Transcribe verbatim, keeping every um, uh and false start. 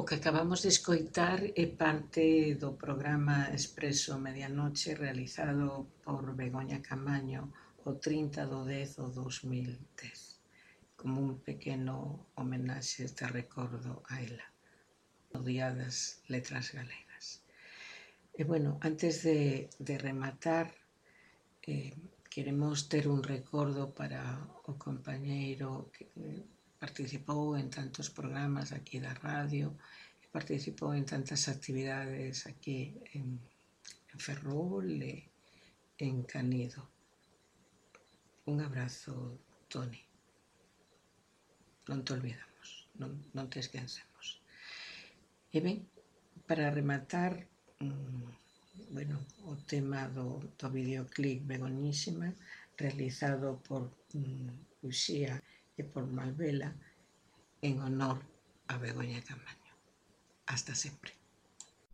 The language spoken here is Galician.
O que acabamos de escoitar é parte do programa Expreso Medianoche realizado por Begoña Camaño o trinta de dez do dos mil dez, como un pequeno homenaxe de recordo a ela, no Día das Letras Galegas. E, bueno, antes de, de rematar, eh, queremos ter un recordo para o compañeiro que participou en tantos programas aquí da radio, participou en tantas actividades aquí en, en Ferrol e en Canido. Un abrazo, Toni. Non te olvidamos, non, non te esquecemos. E ben, para rematar, mmm, bueno, o tema do, do videoclip Begoñísima, realizado por mmm, Uxía e por Malvela, en honor a Begoña Camaño. Hasta sempre.